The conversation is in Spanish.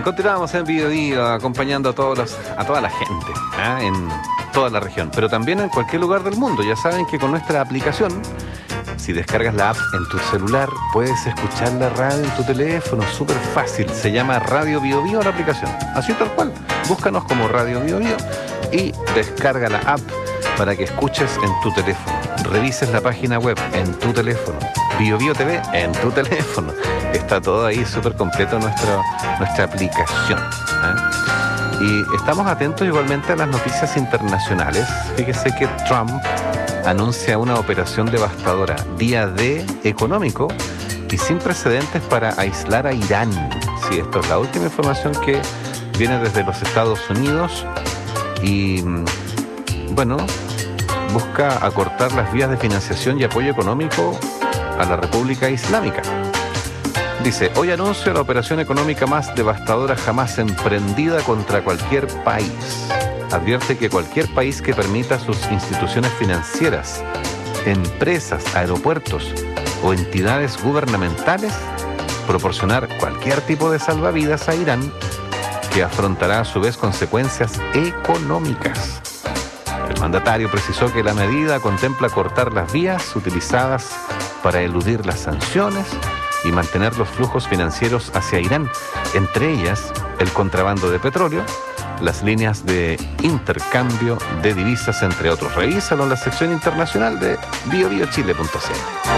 Continuamos en Bio Bio, acompañando a toda la gente, en toda la región, pero también en cualquier lugar del mundo. Ya saben que con nuestra aplicación, si descargas la app en tu celular, puedes escuchar la radio en tu teléfono, súper fácil. Se llama Radio Bio Bio la aplicación, así tal cual. Búscanos como Radio Bio Bio y descarga la app para que escuches en tu teléfono. Revises la página web en tu teléfono. Bio Bio TV en tu teléfono. Está todo ahí súper completo nuestra aplicación. Y estamos atentos igualmente a las noticias internacionales. Fíjese que Trump anuncia una operación devastadora, día D económico y sin precedentes para aislar a Irán. Sí, esto es la última información que viene desde los Estados Unidos y, bueno, busca acortar las vías de financiación y apoyo económico a la República Islámica. Dice, hoy anuncio la operación económica más devastadora jamás emprendida contra cualquier país. Advierte que cualquier país que permita a sus instituciones financieras, empresas, aeropuertos o entidades gubernamentales proporcionar cualquier tipo de salvavidas a Irán, que afrontará a su vez consecuencias económicas. El mandatario precisó que la medida contempla cortar las vías utilizadas para eludir las sanciones y mantener los flujos financieros hacia Irán, entre ellas el contrabando de petróleo, las líneas de intercambio de divisas, entre otros. Revísalo en la sección internacional de biobiochile.cl.